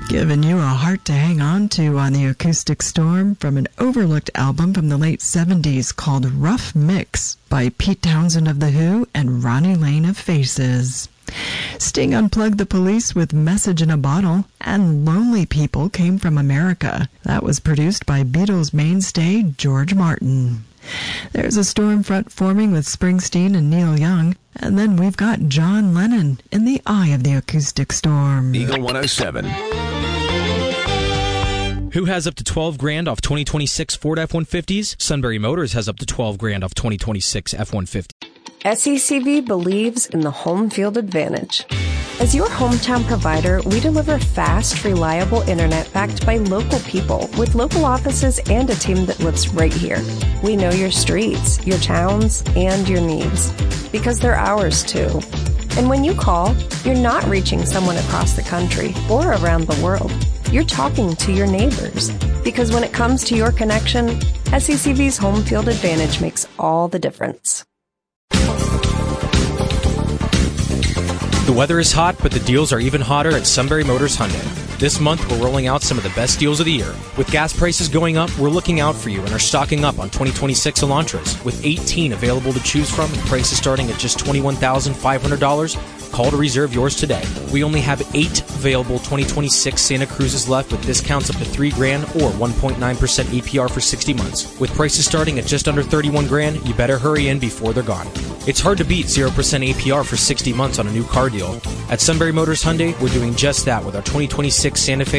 Giving you a heart to hang on to on the Acoustic Storm from an overlooked album from the late 70s called Rough Mix by Pete Townsend of The Who and Ronnie Lane of Faces. Sting unplugged the Police with Message in a Bottle, and Lonely People came from America. That was produced by Beatles mainstay George Martin. There's a storm front forming with Springsteen and Neil Young, and then we've got John Lennon in the eye of the acoustic storm. Eagle 107. Who has up to $12,000 off 2026 Ford F-150s? Sunbury Motors has up to $12,000 off 2026 F-150. SECV believes in the home field advantage. As your hometown provider, we deliver fast, reliable internet backed by local people with local offices and a team that lives right here. We know your streets, your towns, and your needs because they're ours too. And when you call, you're not reaching someone across the country or around the world. You're talking to your neighbors because when it comes to your connection, SECV's home field advantage makes all the difference. The weather is hot, but the deals are even hotter at Sunbury Motors Hyundai. This month, we're rolling out some of the best deals of the year. With gas prices going up, we're looking out for you and are stocking up on 2026 Elantras. With 18 available to choose from and prices starting at just $21,500, call to reserve yours today. We only have 8 available 2026 Santa Cruzes left with discounts up to $3,000 or 1.9% APR for 60 months. With prices starting at just under $31,000, you better hurry in before they're gone. It's hard to beat 0% APR for 60 months on a new car deal. At Sunbury Motors Hyundai, we're doing just that with our 2026 Santa Fe